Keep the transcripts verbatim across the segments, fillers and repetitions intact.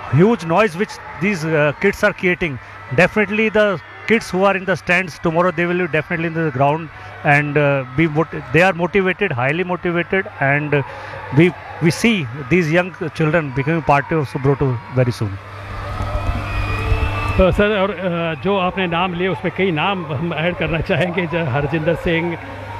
huge noise which these uh, kids are creating. Definitely the kids who are in the stands tomorrow, they will be definitely in the ground and uh, be mot- they are motivated, highly motivated, and uh, we we see these young children becoming part of Subroto very soon. तो sir, और जो आपने नाम लिए उसमें कई नाम हम ऐड करना चाहेंगे, हरजिंदर सिंह,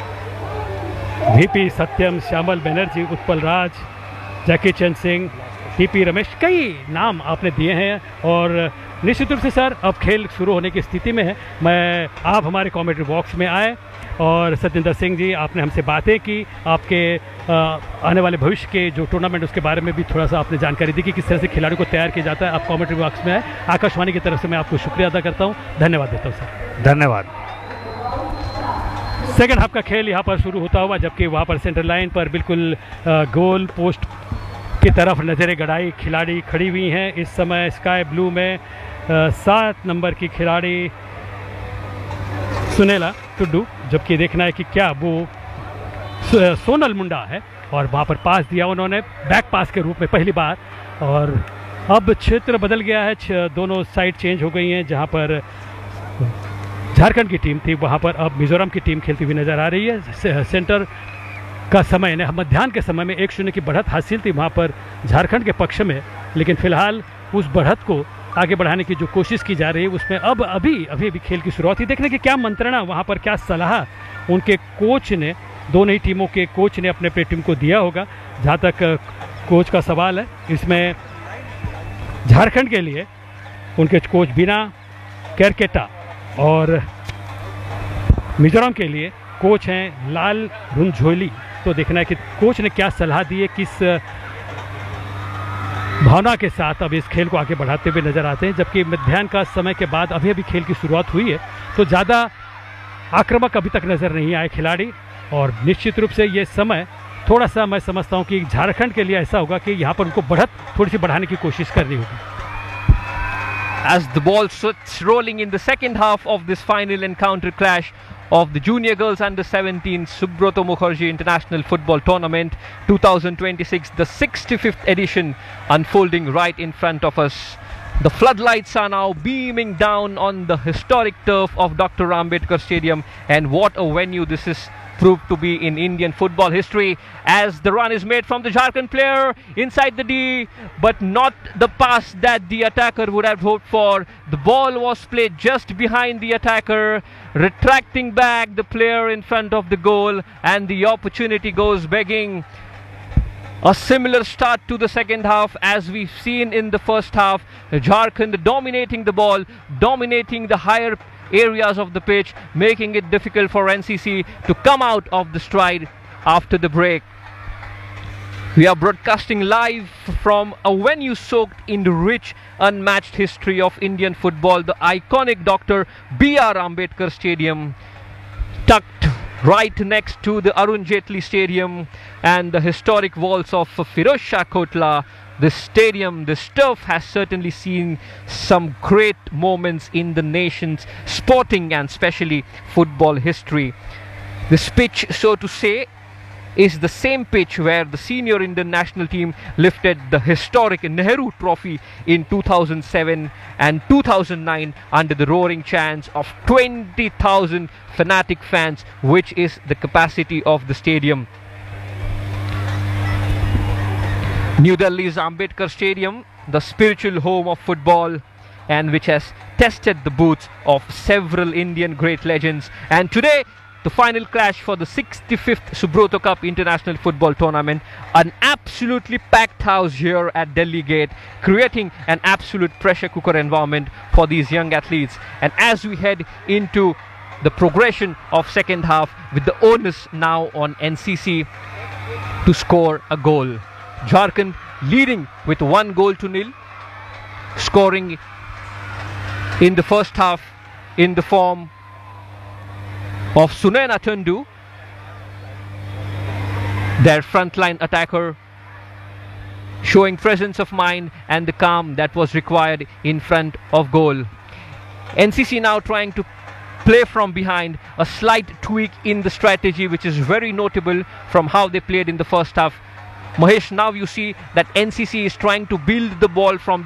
वीपी सत्यम, श्यामल बनर्जी, उत्पल राज, जैकी चंद सिंह, टीपी रमेश, कई नाम आपने दिए हैं। और निश्चित रूप से सर अब खेल शुरू होने की स्थिति में है। मैं आप हमारे कमेंट्री बॉक्स में आए और सत्येंद्र सिंह जी, आपने हमसे बातें की, आपके आ, आने वाले भविष्य के जो टूर्नामेंट उसके बारे में भी थोड़ा सा आपने जानकारी दी कि किस तरह से खिलाड़ियों को तैयार किया जाता है। आप कमेंट्री बॉक्स में आए, आकाशवाणी की तरफ से मैं आपको शुक्रिया अदा करता हूँ, धन्यवाद देता हूँ सर। धन्यवाद। सेकंड हाफ का खेल यहाँ पर शुरू होता हुआ, जबकि वहाँ पर सेंटर लाइन पर बिल्कुल गोल पोस्ट की तरफ नज़रें गड़ाई खिलाड़ी खड़ी हुई हैं। इस समय स्काई ब्लू में सात नंबर की खिलाड़ी सुनेला टुड्डू, जबकि देखना है कि क्या वो सोनल मुंडा है, और वहाँ पर पास दिया उन्होंने बैक पास के रूप में पहली बार। और अब क्षेत्र बदल गया है, दोनों साइड चेंज हो गई हैं। जहाँ पर झारखंड की टीम थी वहाँ पर अब मिजोरम की टीम खेलती हुई नज़र आ रही है। सेंटर का समय ने मध्याह्न के समय में एक शून्य की बढ़त हासिल थी वहाँ पर झारखंड के पक्ष में, लेकिन फिलहाल उस बढ़त को आगे बढ़ाने की जो कोशिश की जा रही है उसमें अब अभी अभी अभी खेल की शुरुआत ही। देखने की क्या मंत्रणा वहाँ पर, क्या सलाह उनके कोच ने, दोनों ही टीमों के कोच ने अपने अपने टीम को दिया होगा। जहाँ तक कोच का सवाल है, इसमें झारखंड के लिए उनके कोच बिना केरकेटा और मिजोरम के लिए कोच हैं लाल रुनझोली। तो देखना है कि कोच ने क्या सलाह दी है, किस भावना के साथ अब इस खेल को आगे बढ़ाते हुए नजर आते हैं। जबकि मध्याह्न का समय के बाद अभी अभी खेल की शुरुआत हुई है, तो ज़्यादा आक्रामक अभी तक नज़र नहीं आए खिलाड़ी। और निश्चित रूप से ये समय थोड़ा सा मैं समझता हूँ कि झारखंड के लिए ऐसा होगा कि यहाँ पर उनको बढ़त थोड़ी सी बढ़ाने की कोशिश करनी होगी। As the ball starts rolling in the second half of this final encounter clash of the Junior Girls Under seventeen Subroto Mukherjee International Football Tournament twenty twenty-six, the sixty-fifth edition unfolding right in front of us. The floodlights are now beaming down on the historic turf of Doctor Ambedkar Stadium, and what a venue this is proved to be in Indian football history, as the run is made from the Jharkhand player inside the D, but not the pass that the attacker would have hoped for. The ball was played just behind the attacker, retracting back the player in front of the goal, and the opportunity goes begging. A similar start to the second half as we've seen in the first half. Jharkhand dominating the ball, dominating the higher areas of the pitch, making it difficult for N C C to come out of the stride after the break. We are broadcasting live from a venue soaked in the rich, unmatched history of Indian football, the iconic Doctor B R Ambedkar Stadium, tucked right next to the Arun Jaitley Stadium and the historic walls of Firoz Shah Kotla. This stadium, this turf has certainly seen some great moments in the nation's sporting and especially football history. This pitch, so to say, is the same pitch where the senior Indian national team lifted the historic Nehru Trophy in two thousand seven and two thousand nine under the roaring chants of twenty thousand fanatic fans, which is the capacity of the stadium. New Delhi's Ambedkar Stadium, the spiritual home of football, and which has tested the boots of several Indian great legends. And today, the final clash for the sixty-fifth Subroto Cup International Football Tournament. An absolutely packed house here at Delhi Gate, creating an absolute pressure cooker environment for these young athletes. And as we head into the progression of second half, with the onus now on N C C to score a goal. Jharkhand leading with one goal to nil, scoring in the first half in the form of Sunaina Tundu, their frontline attacker, showing presence of mind and the calm that was required in front of goal. N C C now trying to play from behind, a slight tweak in the strategy which is very notable from how they played in the first half. Mahesh, now you see that N C C is trying to build the ball from